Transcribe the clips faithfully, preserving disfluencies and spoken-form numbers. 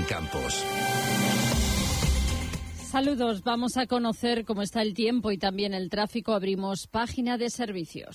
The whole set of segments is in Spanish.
Campos. Saludos, vamos a conocer cómo está el tiempo y también el tráfico. Abrimos página de servicios.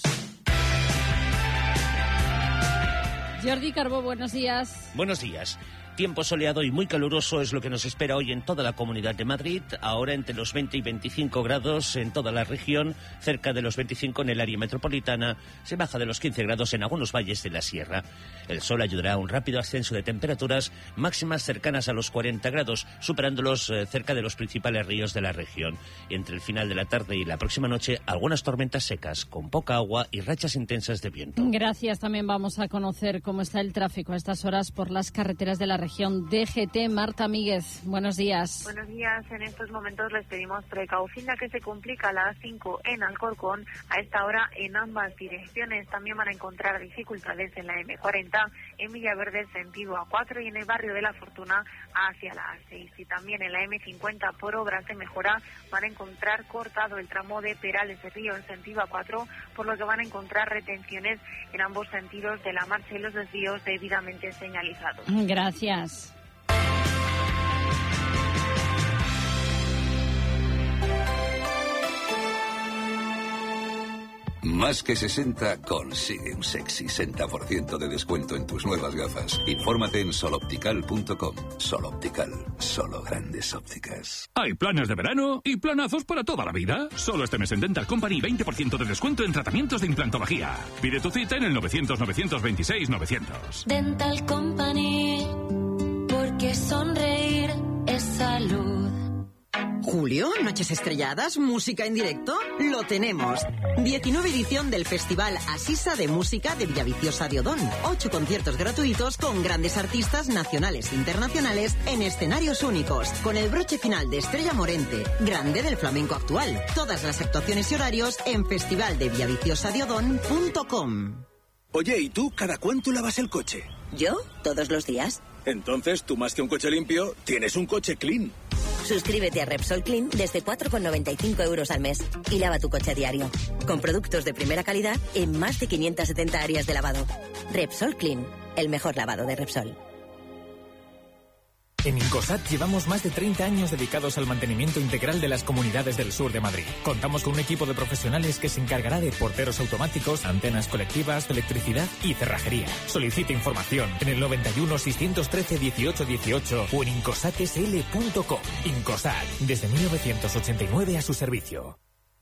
Jordi Carbó, buenos días. Buenos días. Tiempo soleado y muy caluroso es lo que nos espera hoy en toda la Comunidad de Madrid, ahora entre los veinte y veinticinco grados en toda la región, cerca de los veinticinco en el área metropolitana, se baja de los quince grados en algunos valles de la sierra. El sol ayudará a un rápido ascenso de temperaturas máximas cercanas a los cuarenta grados, superándolos eh, cerca de los principales ríos de la región. Y entre el final de la tarde y la próxima noche, algunas tormentas secas, con poca agua y rachas intensas de viento. Gracias. También vamos a conocer cómo está el tráfico a estas horas por las carreteras de la región. D G T, Marta Míguez, buenos días. Buenos días. En estos momentos les pedimos precaución ya que se complica la A cinco en Alcorcón. A esta hora en ambas direcciones también van a encontrar dificultades en la M cuarenta, en Villaverde sentido A cuatro y en el barrio de La Fortuna hacia la A seis. Y también en la M cincuenta por obras de mejora van a encontrar cortado el tramo de Perales de Río en sentido A cuatro, por lo que van a encontrar retenciones en ambos sentidos de la marcha y los desvíos debidamente señalizados. Gracias. Más que sesenta consigue un sexy sesenta por ciento de descuento en tus nuevas gafas. Infórmate en soloptical punto com. Soloptical, solo grandes ópticas. Hay planes de verano y planazos para toda la vida. Solo este mes en Dental Company veinte por ciento de descuento en tratamientos de implantología. Pide tu cita en el novecientos, novecientos veintiséis, novecientos. Dental Company, porque sonreír es salud. Julio, noches estrelladas, música en directo, lo tenemos. diecinueve edición del Festival Asisa de Música de Villaviciosa de Odón. Ocho conciertos gratuitos con grandes artistas nacionales e internacionales en escenarios únicos. Con el broche final de Estrella Morente, grande del flamenco actual. Todas las actuaciones y horarios en festival de villaviciosa de odón punto com. Oye, ¿y tú cada cuánto lavas el coche? ¿Yo? Todos los días. Entonces, tú más que un coche limpio, tienes un coche clean. Suscríbete a Repsol Clean desde cuatro con noventa y cinco euros al mes y lava tu coche a diario. Con productos de primera calidad en más de quinientas setenta áreas de lavado. Repsol Clean, el mejor lavado de Repsol. En Incosat llevamos más de treinta años dedicados al mantenimiento integral de las comunidades del sur de Madrid. Contamos con un equipo de profesionales que se encargará de porteros automáticos, antenas colectivas, electricidad y cerrajería. Solicite información en el noventa y uno, seiscientos trece, dieciocho dieciocho o en incosat s l punto com. Incosat, desde mil novecientos ochenta y nueve a su servicio.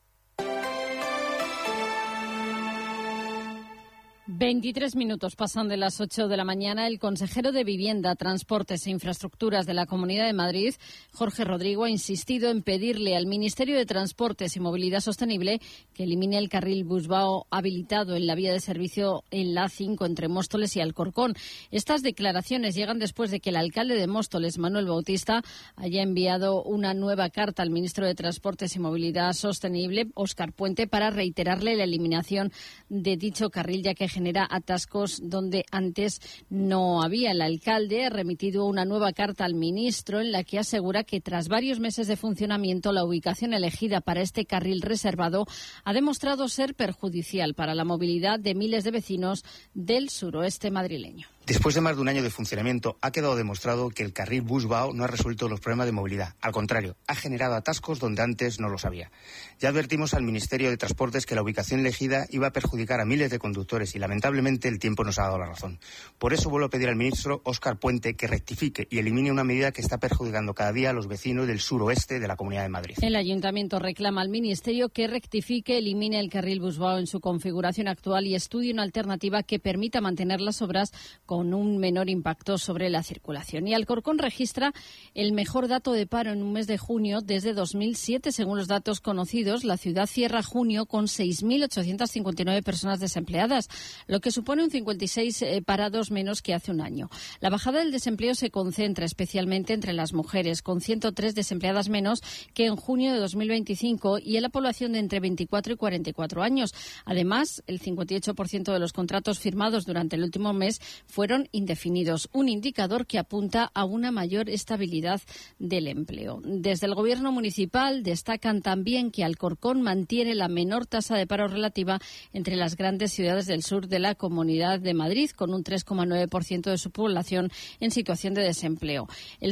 veintitrés minutos pasan de las ocho de la mañana. El consejero de Vivienda, Transportes e Infraestructuras de la Comunidad de Madrid, Jorge Rodrigo, ha insistido en pedirle al Ministerio de Transportes y Movilidad Sostenible que elimine el carril Busbao habilitado en la vía de servicio en la A cinco entre Móstoles y Alcorcón. Estas declaraciones llegan después de que el alcalde de Móstoles, Manuel Bautista, haya enviado una nueva carta al ministro de Transportes y Movilidad Sostenible, Óscar Puente, para reiterarle la eliminación de dicho carril, ya que genera atascos donde antes no había. El alcalde ha remitido una nueva carta al ministro en la que asegura que tras varios meses de funcionamiento la ubicación elegida para este carril reservado ha demostrado ser perjudicial para la movilidad de miles de vecinos del suroeste madrileño. Después de más de un año de funcionamiento, ha quedado demostrado que el carril Busbao no ha resuelto los problemas de movilidad. Al contrario, ha generado atascos donde antes no los había. Ya advertimos al Ministerio de Transportes que la ubicación elegida iba a perjudicar a miles de conductores y, lamentablemente, el tiempo nos ha dado la razón. Por eso vuelvo a pedir al ministro Óscar Puente que rectifique y elimine una medida que está perjudicando cada día a los vecinos del suroeste de la Comunidad de Madrid. El Ayuntamiento reclama al Ministerio que rectifique, elimine el carril Busbao en su configuración actual y estudie una alternativa que permita mantener las obras con un menor impacto sobre la circulación. Y Alcorcón registra el mejor dato de paro en un mes de junio desde dos mil siete. Según los datos conocidos, la ciudad cierra junio con seis mil ochocientas cincuenta y nueve personas desempleadas, lo que supone un cincuenta y seis eh, parados menos que hace un año. La bajada del desempleo se concentra especialmente entre las mujeres, con ciento tres desempleadas menos que en junio de dos mil veinticinco, y en la población de entre veinticuatro y cuarenta y cuatro años. Además, el cincuenta y ocho por ciento de los contratos firmados durante el último mes fueron indefinidos, un indicador que apunta a una mayor estabilidad del empleo. Desde el Gobierno municipal destacan también que Alcorcón mantiene la menor tasa de paro relativa entre las grandes ciudades del sur de la Comunidad de Madrid, con un tres coma nueve por ciento de su población en situación de desempleo. El